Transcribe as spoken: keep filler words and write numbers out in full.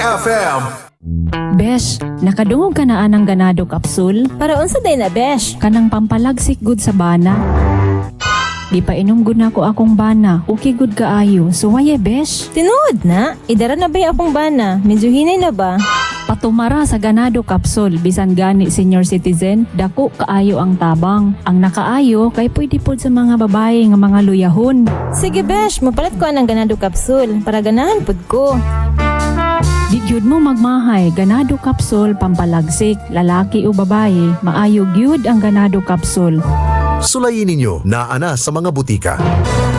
F M. Besh, nakadungog ka na anang ganado kapsul? Para unsa day na, besh? Kanang pampalagsik good sa bana. Di pa inom gud na ko akong bana, okay good kaayo. So why besh? Tinuod na? Idara na ba akong bana? Medyo hinay na ba? Patumara sa ganado kapsul, bisan gani senior citizen, dako kaayo ang tabang. Ang nakaayo kay pwede pod sa mga babae nga mga luyahon. Sige, besh, mapalit ko anang ganado kapsul para ganahan pod ko. Di gyud mo magmahay, ganado kapsul pampalagsik, lalaki o babae, maayo gyud ang ganado kapsul. Sulayin ninyo na ana sa mga butika.